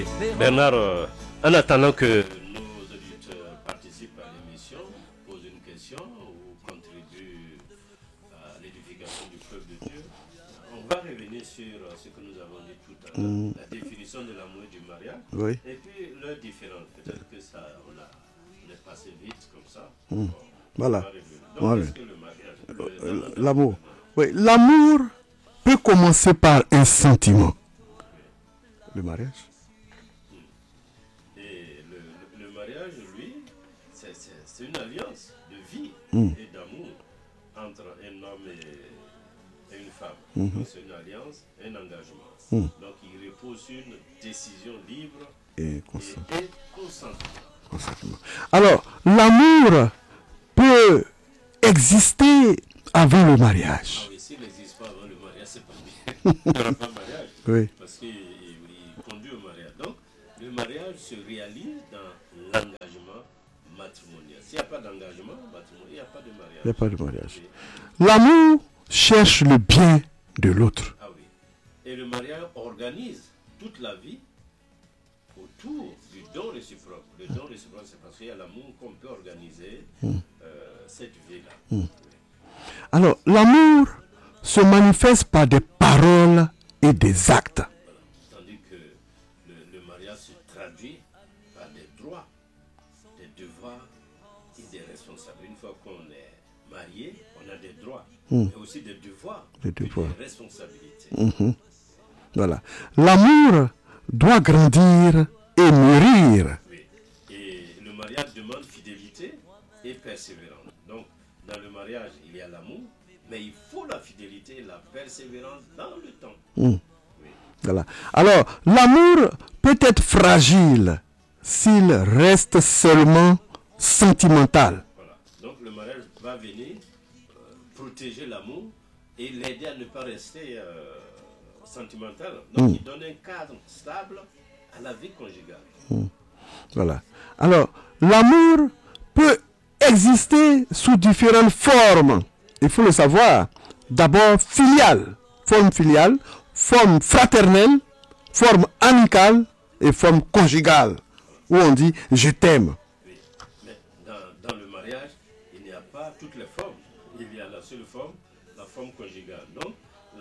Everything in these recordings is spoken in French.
Oui, Bernard, en attendant que nos auditeurs participent à l'émission, posent une question ou contribuent à l'édification du peuple de Dieu, on va revenir sur ce que nous avons dit tout à l'heure, la définition de l'amour et du mariage, Oui. et puis leurs différences. Peut-être que ça, on est passé vite comme ça. Voilà. Donc, Voilà. est-ce que le mariage, L'amour. Oui, l'amour peut commencer par un sentiment. Le mariage. Et le mariage, lui, c'est une alliance de vie et d'amour entre un homme et une femme. Donc c'est une alliance, un engagement. Donc il repose sur une décision libre Et et consentement. Alors, l'amour peut exister avant le mariage. Ah oui, s'il n'existe pas avant le mariage, c'est pas bien. Il n'y aura pas de mariage. Oui. Parce qu'il conduit au mariage. Donc, le mariage se réalise dans l'engagement matrimonial. S'il n'y a pas d'engagement matrimonial, il n'y a pas de mariage. Il n'y a pas de mariage. L'amour cherche le bien de l'autre. Ah oui. Et le mariage organise toute la vie autour du don réciproque. Le don réciproque, c'est parce qu'il y a l'amour qu'on peut organiser cette vie-là. Oui. Alors, l'amour se manifeste par des paroles et des actes. Voilà. Tandis que le mariage se traduit par des droits, des devoirs et des responsabilités. Une fois qu'on est marié, on a des droits, mais aussi des devoirs, Des et devoirs. des responsabilités. Voilà. L'amour doit grandir et mûrir. Oui. Et le mariage demande fidélité et persévérance. Donc, dans le mariage, il y a l'amour, mais il faut la fidélité et la persévérance dans le temps. Oui. Voilà. Alors, l'amour peut être fragile s'il reste seulement sentimental. Voilà. Donc, le mariage va venir protéger l'amour et l'aider à ne pas rester sentimental. Donc, il donne un cadre stable à la vie conjugale. Voilà. Alors, l'amour peut exister sous différentes formes. Il faut le savoir. D'abord, filiale, forme fraternelle, forme amicale et forme conjugale, où on dit « je t'aime ». Oui. Mais dans le mariage, il n'y a pas toutes les formes. Il y a la seule forme, la forme conjugale. Donc,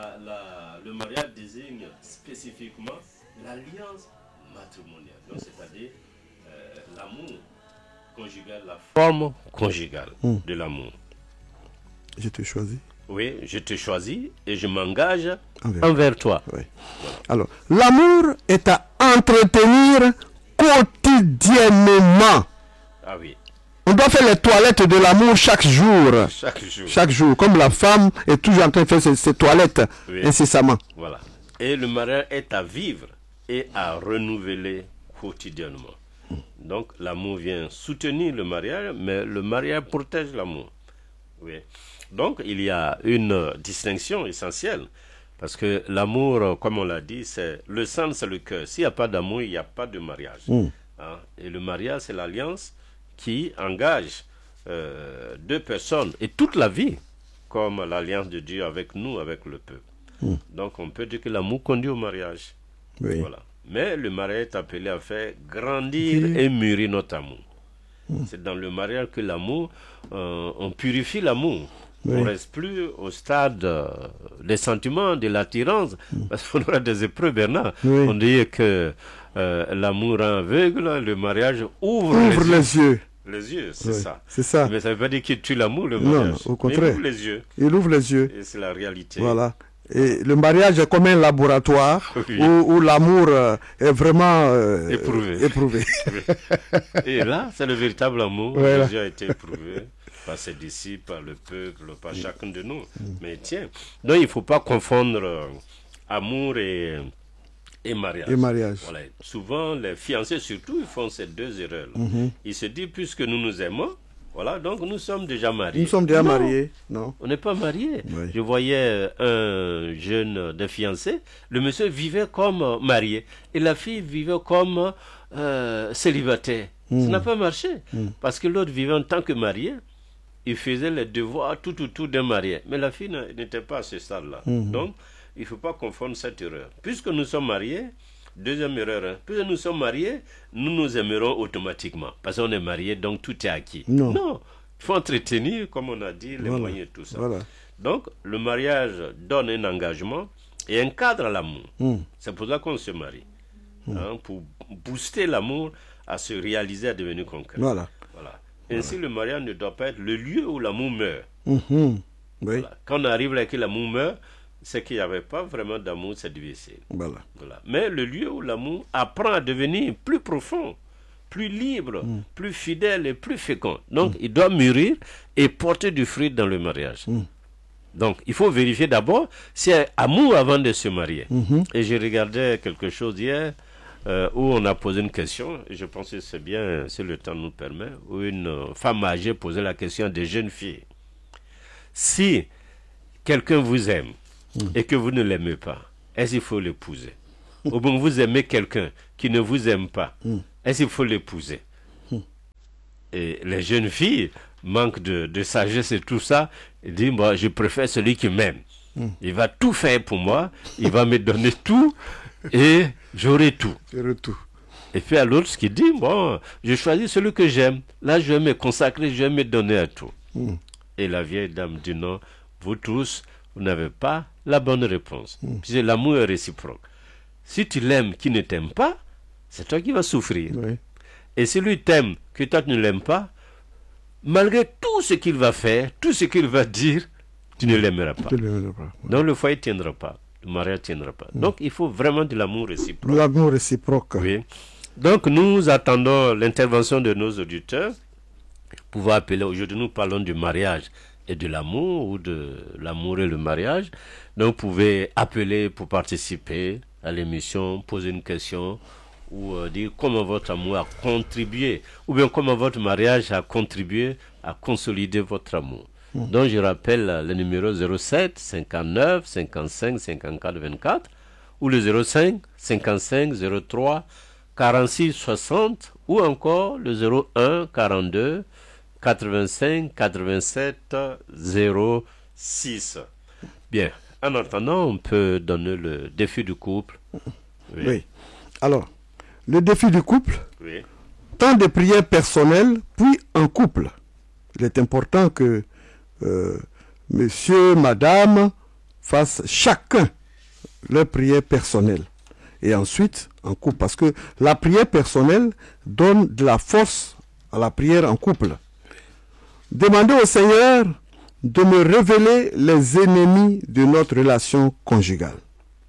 le mariage désigne spécifiquement l'alliance matrimoniale. Donc, c'est-à-dire l'amour conjugal, la forme conjugale de l'amour. Je te choisis. Oui, je te choisis et je m'engage Envers toi. Oui. Alors, l'amour est à entretenir quotidiennement. Ah oui, On doit faire les toilettes de l'amour chaque jour. chaque jour. Chaque jour. Comme la femme est toujours en train de faire ses toilettes incessamment. Voilà. Et le mariage est à vivre et à renouveler quotidiennement. Donc, l'amour vient soutenir le mariage, mais le mariage protège l'amour. Oui. Donc, il y a une distinction essentielle. Parce que l'amour, comme on l'a dit, c'est le sang, c'est le cœur. S'il n'y a pas d'amour, il n'y a pas de mariage. Hein? Et le mariage, c'est l'alliance qui engage deux personnes et toute la vie, comme l'alliance de Dieu avec nous, avec le peuple. Donc, on peut dire que l'amour conduit au mariage. Oui. Voilà. Mais le mariage est appelé à faire grandir et mûrir notre amour. C'est dans le mariage que l'amour, on purifie l'amour. On ne reste plus au stade des sentiments, de l'attirance, parce qu'on aura des épreuves, Bernard. On dit que l'amour rend aveugle, le mariage ouvre les yeux. Les yeux, c'est ça. C'est ça. Mais ça ne veut pas dire qu'il tue l'amour, le mariage. Non, au contraire. Il ouvre les yeux. Il ouvre les yeux. Et c'est la réalité. Voilà. Et le mariage est comme un laboratoire où l'amour est vraiment éprouvé. Et là, c'est le véritable amour. Voilà. Jésus a été éprouvé par ses disciples, par le peuple, par chacun de nous. Mais tiens, donc il ne faut pas confondre amour et mariage. Et mariage. Voilà. Souvent, les fiancés, surtout, ils font ces deux erreurs. Ils se disent, puisque nous nous aimons, voilà, donc nous sommes déjà mariés. Nous sommes déjà mariés, non? On n'est pas mariés. Oui. Je voyais un jeune de fiancé, le monsieur vivait comme marié et la fille vivait comme célibataire. Ça n'a pas marché parce que l'autre vivait en tant que marié, il faisait les devoirs tout autour d'un marié. Mais la fille n'était pas à ce stade-là. Donc, il ne faut pas confondre cette erreur. Puisque nous sommes mariés, Deuxième erreur, hein. Puisque nous sommes mariés, nous nous aimerons automatiquement. Parce qu'on est mariés, donc tout est acquis. Non. Il faut entretenir, comme on a dit, les moyens et tout ça. Voilà. Donc, le mariage donne un engagement et encadre l'amour. C'est pour ça qu'on se marie. Hein, pour booster l'amour à se réaliser, à devenir concret. Voilà. Ainsi, le mariage ne doit pas être le lieu où l'amour meurt. Oui. Voilà. Quand on arrive là que l'amour meurt, c'est qu'il n'y avait pas vraiment d'amour, c'est difficile. Voilà. Mais le lieu où l'amour apprend à devenir plus profond, plus libre, plus fidèle et plus fécond. Donc, il doit mûrir et porter du fruit dans le mariage. Donc, il faut vérifier d'abord s'il y a amour avant de se marier. Et j'ai regardé quelque chose hier où on a posé une question, et je pense que c'est bien, si le temps nous permet, où une femme âgée posait la question à des jeunes filles. Si quelqu'un vous aime et que vous ne l'aimez pas, est-ce qu'il faut l'épouser? Ou bien vous aimez quelqu'un qui ne vous aime pas, est-ce qu'il faut l'épouser? Et les jeunes filles manquent de sagesse et tout ça, et disent, moi, je préfère celui qui m'aime. Il va tout faire pour moi, il va me donner tout, et j'aurai tout. Et puis à l'autre qui dit, bon, je choisis celui que j'aime. Là, je vais me consacrer, je vais me donner à tout. Et la vieille dame dit non, vous tous, vous n'avez pas la bonne réponse. Puisque l'amour est réciproque. Si tu l'aimes qui ne t'aime pas, c'est toi qui vas souffrir. Et si lui t'aime que toi tu ne l'aimes pas, malgré tout ce qu'il va faire, tout ce qu'il va dire, tu ne l'aimeras pas. Donc le foyer ne tiendra pas. Le mariage ne tiendra pas. Donc il faut vraiment de l'amour réciproque. L'amour réciproque. Oui. Donc nous attendons l'intervention de nos auditeurs. Pouvoir appeler, aujourd'hui nous parlons du mariage et de l'amour, ou de l'amour et le mariage. Donc vous pouvez appeler pour participer à l'émission, poser une question, ou dire comment votre amour a contribué, ou bien comment votre mariage a contribué à consolider votre amour. Donc je rappelle le numéro 07 59 55 54 24 ou le 05 55 03 46 60 ou encore le 01 42 85 87 06. Bien, en attendant, on peut donner le défi du couple. Oui. Alors, le défi du couple, Oui. tant de prières personnelles, puis en couple. Il est important que monsieur, madame fassent chacun leur prière personnelle. Et ensuite, en couple. Parce que la prière personnelle donne de la force à la prière en couple. Demandez au Seigneur de me révéler les ennemis de notre relation conjugale.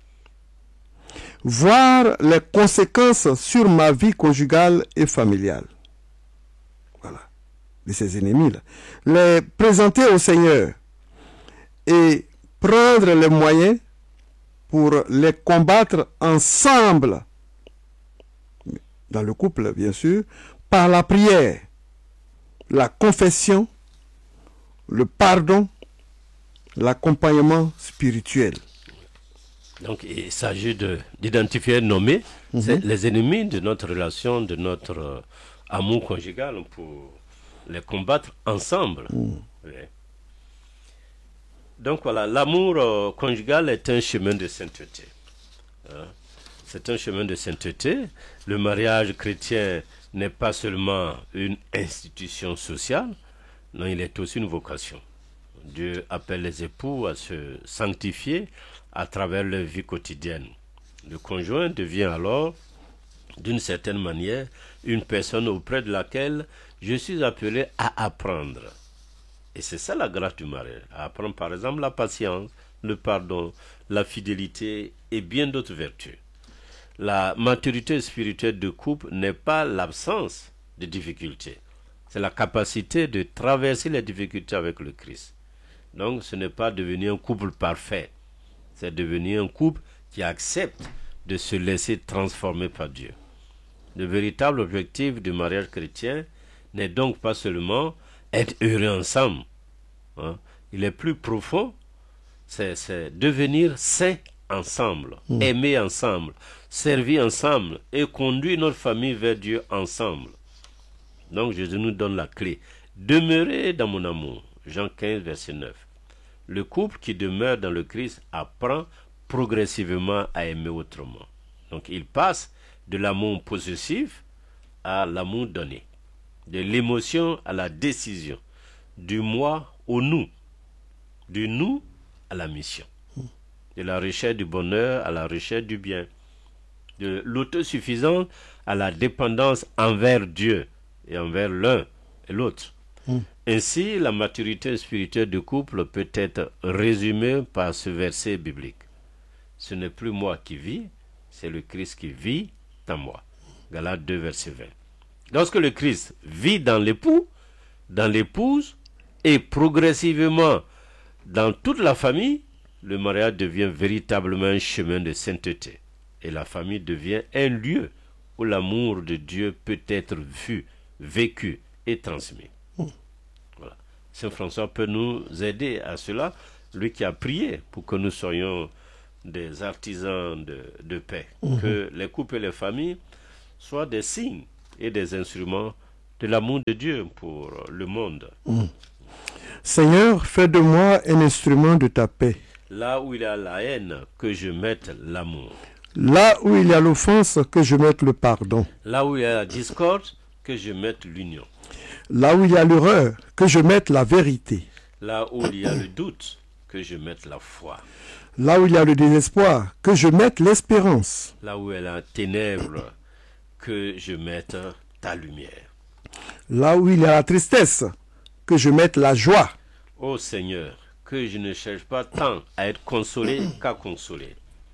Voir les conséquences sur ma vie conjugale et familiale. Voilà. De ces ennemis-là. Les présenter au Seigneur et prendre les moyens pour les combattre ensemble. Dans le couple, bien sûr, par la prière, la confession, le pardon, l'accompagnement spirituel. Donc il s'agit d'identifier, nommer les ennemis de notre relation, de notre amour conjugal pour les combattre ensemble. Oui. Donc voilà, l'amour conjugal est un chemin de sainteté. C'est un chemin de sainteté. Le mariage chrétien n'est pas seulement une institution sociale, non, il est aussi une vocation. Dieu appelle les époux à se sanctifier à travers leur vie quotidienne. Le conjoint devient alors, d'une certaine manière, une personne auprès de laquelle je suis appelé à apprendre. Et c'est ça la grâce du mariage. À apprendre par exemple la patience, le pardon, la fidélité et bien d'autres vertus. La maturité spirituelle du couple n'est pas l'absence de difficultés. C'est la capacité de traverser les difficultés avec le Christ. Donc ce n'est pas devenir un couple parfait. C'est devenir un couple qui accepte de se laisser transformer par Dieu. Le véritable objectif du mariage chrétien n'est donc pas seulement être heureux ensemble. Il est plus profond, c'est devenir saint ensemble, aimer ensemble, servir ensemble et conduire notre famille vers Dieu ensemble. Donc Jésus nous donne la clé. Demeurez dans mon amour. Jean 15, verset 9. Le couple qui demeure dans le Christ apprend progressivement à aimer autrement. Donc il passe de l'amour possessif à l'amour donné, de l'émotion à la décision, du moi au nous, du nous à la mission, de la recherche du bonheur à la recherche du bien, de l'autosuffisance à la dépendance envers Dieu et envers l'un et l'autre. Ainsi, la maturité spirituelle du couple peut être résumée par ce verset biblique. Ce n'est plus moi qui vis, c'est le Christ qui vit en moi. Galates 2, verset 20. Lorsque le Christ vit dans l'époux, dans l'épouse et progressivement dans toute la famille, le mariage devient véritablement un chemin de sainteté. Et la famille devient un lieu où l'amour de Dieu peut être vu, vécu et transmis. Voilà. Saint François peut nous aider à cela, lui qui a prié pour que nous soyons des artisans de paix, que les couples et les familles soient des signes et des instruments de l'amour de Dieu pour le monde. Seigneur, fais de moi un instrument de ta paix. Là où il y a la haine, que je mette l'amour. Là où il y a l'offense, que je mette le pardon. Là où il y a la discorde, que je mette l'union. Là où il y a l'erreur, que je mette la vérité. Là où il y a le doute, que je mette la foi. Là où il y a le désespoir, que je mette l'espérance. Là où il y a la ténèbre, que je mette ta lumière. Là où il y a la tristesse, que je mette la joie. Ô Seigneur, que je ne cherche pas tant à être consolé qu'à consoler.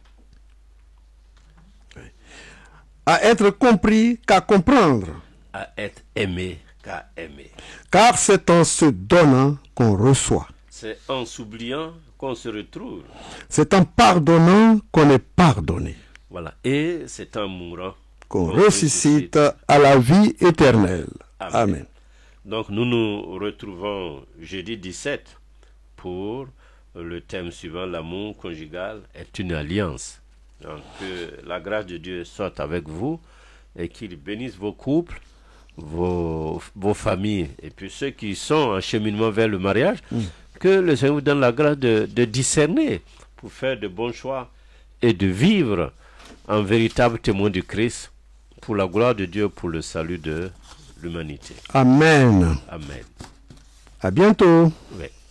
À être compris qu'à comprendre. À être aimé qu'à aimer. Car c'est en se donnant qu'on reçoit. C'est en s'oubliant qu'on se retrouve. C'est en pardonnant qu'on est pardonné. Voilà. Et c'est en mourant qu'on ressuscite à la vie éternelle. Amen. Amen. Donc nous nous retrouvons jeudi 17 pour le thème suivant, l'amour conjugal est une alliance. Donc que la grâce de Dieu soit avec vous et qu'il bénisse vos couples, vos familles et puis ceux qui sont en cheminement vers le mariage, que le Seigneur vous donne la grâce de discerner pour faire de bons choix et de vivre en véritable témoin du Christ pour la gloire de Dieu, pour le salut de l'humanité. Amen. Amen. À bientôt. Oui.